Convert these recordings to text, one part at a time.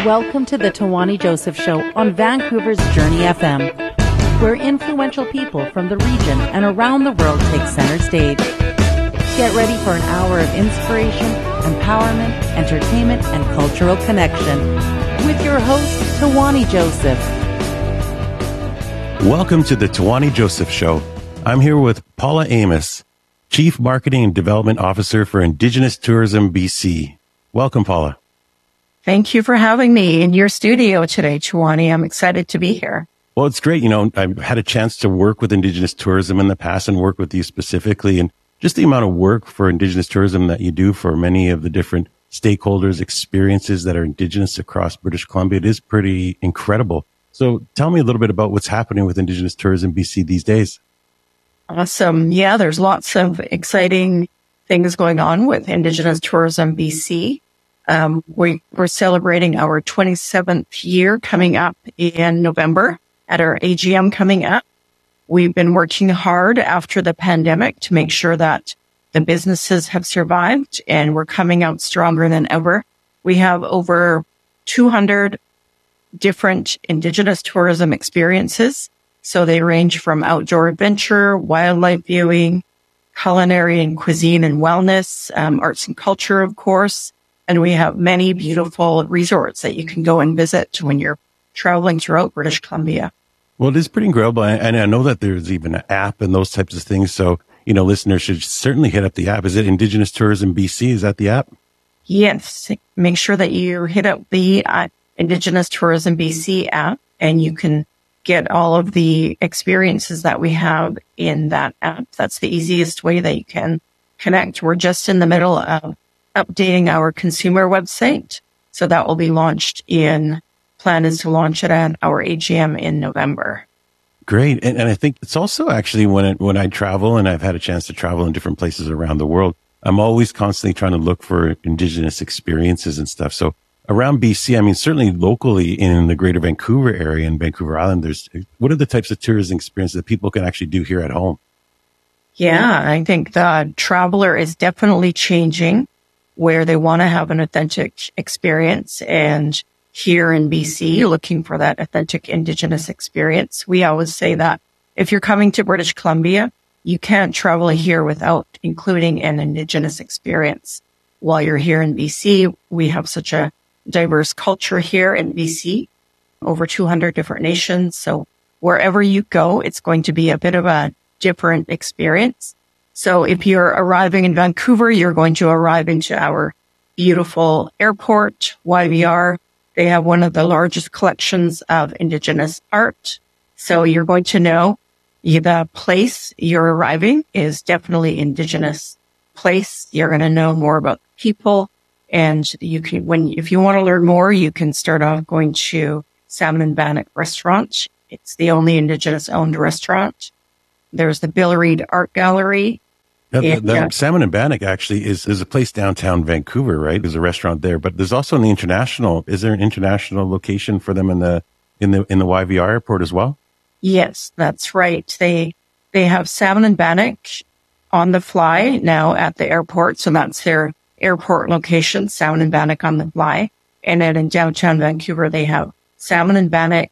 Welcome to the Tawani Joseph Show on Vancouver's Journey FM, where influential people from the region and around the world take center stage. Get ready for an hour of inspiration, empowerment, entertainment, and cultural connection with your host, Tawani Joseph. Welcome to the Tawani Joseph Show. I'm here with Paula Amos, Chief Marketing and Development Officer for Indigenous Tourism BC. Welcome, Paula. Thank you for having me in your studio today, Tawani. I'm excited to be here. Well, it's great. You know, I've had a chance to work with Indigenous tourism in the past and work with you specifically. And just the amount of work for Indigenous tourism that you do for many of the different stakeholders, experiences that are Indigenous across British Columbia, it is pretty incredible. So tell me a little bit about what's happening with Indigenous Tourism BC these days. Awesome. Yeah, there's lots of exciting things going on with Indigenous Tourism BC. We're celebrating our 27th year coming up in November at our AGM coming up. We've been working hard after the pandemic to make sure that the businesses have survived, and we're coming out stronger than ever. We have over 200 different Indigenous tourism experiences. So they range from outdoor adventure, wildlife viewing, culinary and cuisine and wellness, arts and culture, of course. And we have many beautiful resorts that you can go and visit when you're traveling throughout British Columbia. Well, it is pretty incredible. And I know that there's even an app and those types of things. So, you know, listeners should certainly hit up the app. Is it Indigenous Tourism BC? Is that the app? Yes. Make sure that you hit up the Indigenous Tourism BC app, and you can get all of the experiences that we have in that app. That's the easiest way that you can connect. We're just in the middle of updating our consumer website. So that will be plan is to launch it at our AGM in November. Great. And I think it's also actually when I travel, and I've had a chance to travel in different places around the world, I'm always constantly trying to look for Indigenous experiences and stuff. So around BC, I mean, certainly locally in the greater Vancouver area and Vancouver Island, what are the types of tourism experiences that people can actually do here at home? Yeah, I think the traveler is definitely changing, where they want to have an authentic experience. And here in BC, looking for that authentic Indigenous experience. We always say that if you're coming to British Columbia, you can't travel here without including an Indigenous experience. While you're here in BC, we have such a diverse culture here in BC, over 200 different nations. So wherever you go, it's going to be a bit of a different experience. So if you're arriving in Vancouver, you're going to arrive into our beautiful airport, YVR. They have one of the largest collections of Indigenous art. So you're going to know the place you're arriving is definitely Indigenous place. You're going to know more about people. And if you want to learn more, you can start off going to Salmon and Bannock Restaurant. It's the only Indigenous owned restaurant. There's the Bill Reid Art Gallery. Salmon and Bannock actually is a place downtown Vancouver, right? There's a restaurant there, but there's also is there an international location for them in the YVR airport as well? Yes, that's right. They have Salmon and Bannock on the fly now at the airport. So that's their airport location, Salmon and Bannock on the fly. And then in downtown Vancouver, they have Salmon and Bannock.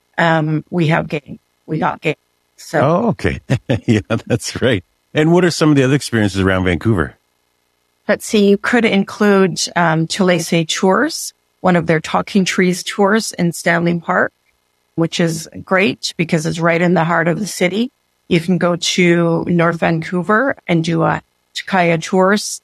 We got game. So. Oh, okay. Yeah, that's right. And what are some of the other experiences around Vancouver? Let's see, you could include Tulese Tours, one of their Talking Trees tours in Stanley Park, which is great because it's right in the heart of the city. You can go to North Vancouver and do a Takaya Tours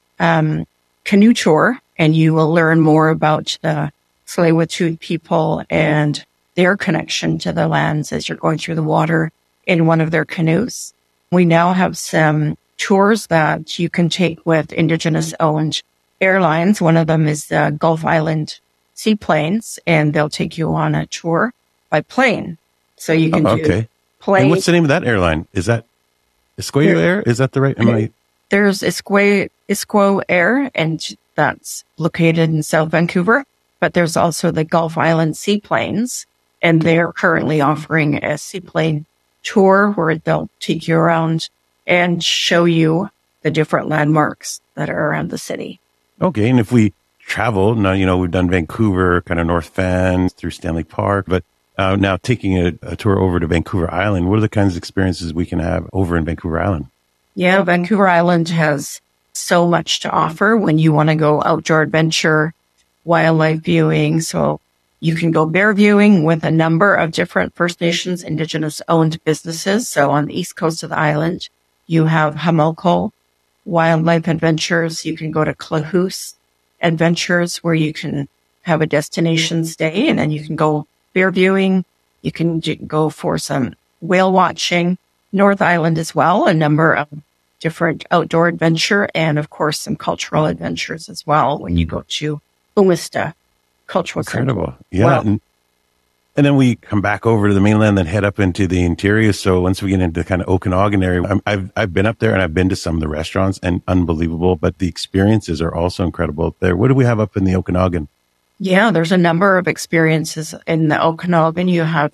canoe tour, and you will learn more about the Tsleil-Waututh people and their connection to the lands as you're going through the water in one of their canoes. We now have some tours that you can take with Indigenous-owned airlines. One of them is the Gulf Island Seaplanes, and they'll take you on a tour by plane. So you can do plane. And what's the name of that airline? Is that Esquo Air? Is that the right? There's Esquo Air, and that's located in South Vancouver. But there's also the Gulf Island Seaplanes, and they're currently offering a seaplane tour where they'll take you around and show you the different landmarks that are around the city. Okay. And if we travel. Now, we've done Vancouver, kind of North Van through Stanley Park, but now taking a tour over to Vancouver Island, what are the kinds of experiences we can have over in Vancouver Island? Yeah, Vancouver Island has so much to offer when you want to go outdoor adventure, wildlife viewing. So you can go bear viewing with a number of different First Nations Indigenous owned businesses. So on the east coast of the island, you have Hamilco Wildlife Adventures. You can go to Klahoose Adventures, where you can have a destination stay, and then you can go bear viewing. You can go for some whale watching. North Island as well, a number of different outdoor adventure, and of course some cultural adventures as well when you go to Umista Cultural Center. Incredible. Yeah. Well, and then we come back over to the mainland and head up into the interior. So once we get into kind of Okanagan area, I've been up there and I've been to some of the restaurants, and unbelievable, but the experiences are also incredible up there. What do we have up in the Okanagan? Yeah, there's a number of experiences in the Okanagan. You have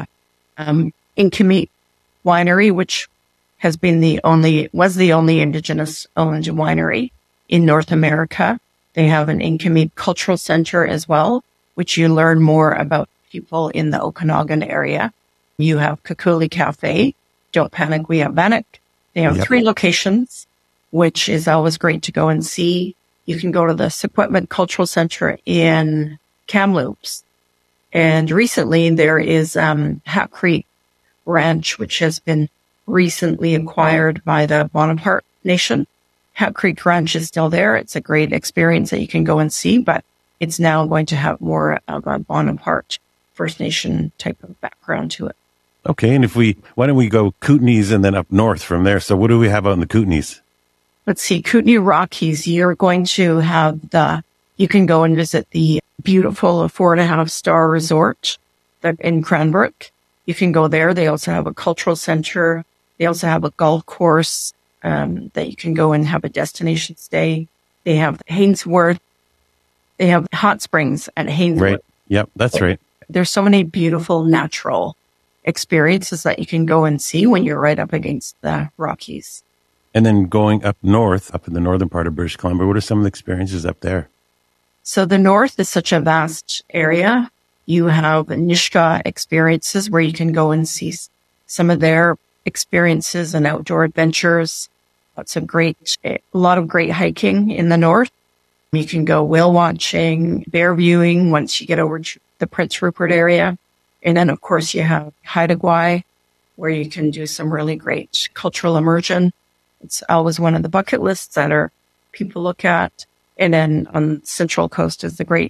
Inkimit Winery, which was the only Indigenous owned winery in North America. They have an Inkimit Cultural Center as well, which you learn more about people in the Okanagan area. You have Kakuli Cafe. Don't panic, we have Bannock. They have 3 locations, which is always great to go and see. You can go to the Sequitman Cultural Center in Kamloops. And recently there is Hat Creek Ranch, which has been recently acquired by the Bonaparte Nation. Hat Creek Ranch is still there. It's a great experience that you can go and see, but it's now going to have more of a Bonaparte First Nation type of background to it. Okay. And why don't we go Kootenays and then up north from there? So what do we have on the Kootenays? Let's see, Kootenay Rockies. You're going to have you can go and visit the beautiful 4.5-star resort in Cranbrook. You can go there. They also have a cultural center. They also have a golf course that you can go and have a destination stay. They have Hainsworth. They have hot springs at Hainsworth. Right. Yep, that's right. There's so many beautiful natural experiences that you can go and see when you're right up against the Rockies. And then going up north, up in the northern part of British Columbia, what are some of the experiences up there? So the north is such a vast area. You have Nisga'a experiences where you can go and see some of their experiences and outdoor adventures. A lot of great hiking in the north. You can go whale watching, bear viewing once you get over to the Prince Rupert area. And then, of course, you have Haida Gwaii, where you can do some really great cultural immersion. It's always one of the bucket lists that people look at. And then on the Central Coast is the Great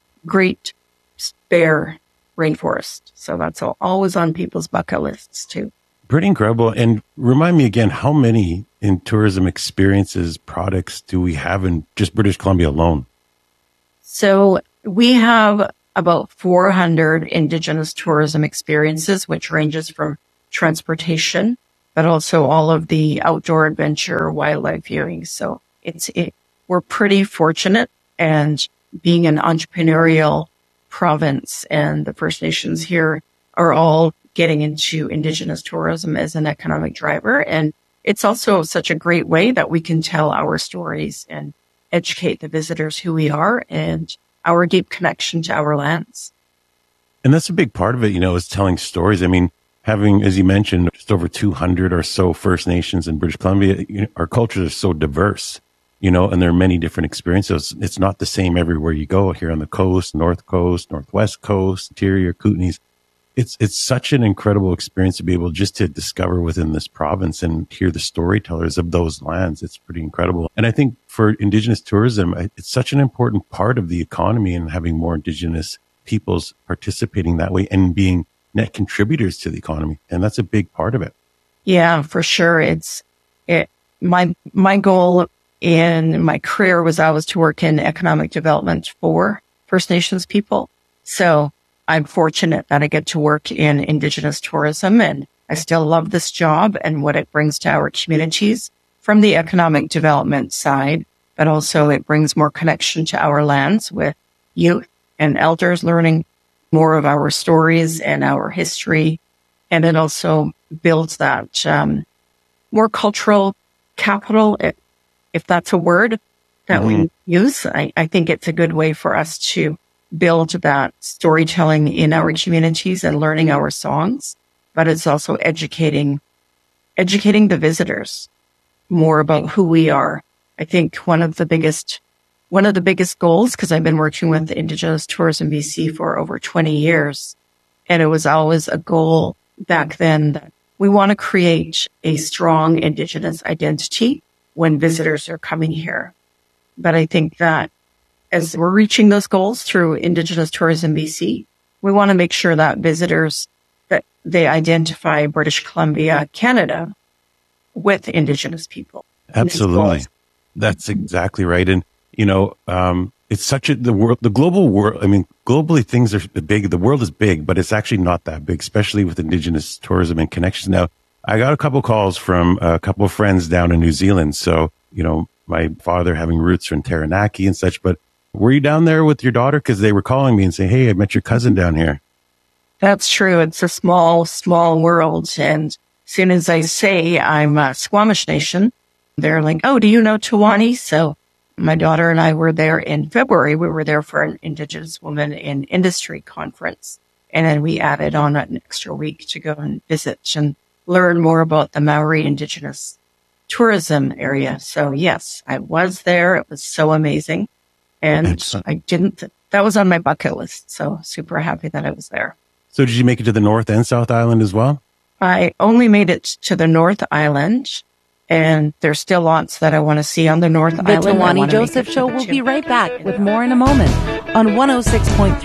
Bear Rainforest. So that's always on people's bucket lists too. Pretty incredible. And remind me again, how many in tourism experiences, products do we have in just British Columbia alone? So we have about 400 Indigenous tourism experiences, which ranges from transportation, but also all of the outdoor adventure, wildlife viewing. So we're pretty fortunate, and being an entrepreneurial province, and the First Nations here are all getting into Indigenous tourism as an economic driver. And it's also such a great way that we can tell our stories and educate the visitors who we are and our deep connection to our lands. And that's a big part of it, is telling stories. I mean, having, as you mentioned, just over 200 or so First Nations in British Columbia, our cultures are so diverse, and there are many different experiences. It's not the same everywhere you go here on the coast, north coast, northwest coast, interior, Kootenays. It's such an incredible experience to be able just to discover within this province and hear the storytellers of those lands. It's pretty incredible. And I think for Indigenous tourism, it's such an important part of the economy, and having more Indigenous peoples participating that way and being net contributors to the economy. And that's a big part of it. Yeah, for sure. My goal in my career was always to work in economic development for First Nations people. So I'm fortunate that I get to work in Indigenous tourism, and I still love this job and what it brings to our communities from the economic development side, but also it brings more connection to our lands with youth and elders learning more of our stories and our history. And it also builds that more cultural capital, if that's a word, that we use. I think it's a good way for us to build that storytelling in our communities and learning our songs, but it's also educating the visitors more about who we are. I think one of the biggest goals, because I've been working with Indigenous Tourism BC for over 20 years, and it was always a goal back then that we want to create a strong Indigenous identity when visitors are coming here. But I think that as we're reaching those goals through Indigenous Tourism BC, we want to make sure that visitors, that they identify British Columbia, Canada with Indigenous people. Absolutely. That's exactly right. And, it's such the global world. I mean, globally things are big. The world is big, but it's actually not that big, especially with Indigenous tourism and connections. Now, I got a couple calls from a couple of friends down in New Zealand. So, my father having roots from Taranaki and such, but were you down there with your daughter? Because they were calling me and saying, hey, I met your cousin down here. That's true. It's a small, small world. And as soon as I say I'm a Squamish Nation, they're like, oh, do you know Tawani? So my daughter and I were there in February. We were there for an Indigenous Women in Industry conference. And then we added on an extra week to go and visit and learn more about the Maori Indigenous tourism area. So yes, I was there. It was so amazing. And that was on my bucket list. So super happy that I was there. So did you make it to the North and South Island as well? I only made it to the North Island, and there's still lots that I want to see on the North Island. The Tawani Joseph Show will be right back with more in a moment on 106.3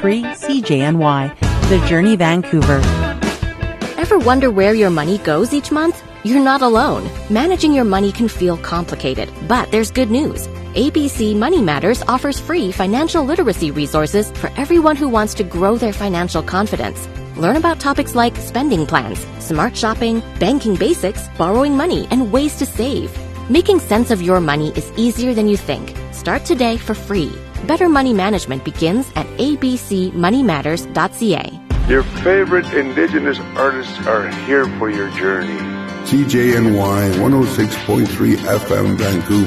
CJNY, The Journey Vancouver. Ever wonder where your money goes each month? You're not alone. Managing your money can feel complicated, but there's good news. ABC Money Matters offers free financial literacy resources for everyone who wants to grow their financial confidence. Learn about topics like spending plans, smart shopping, banking basics, borrowing money, and ways to save. Making sense of your money is easier than you think. Start today for free. Better money management begins at abcmoneymatters.ca. Your favorite Indigenous artists are here for your journey. CJNY 106.3 FM Vancouver.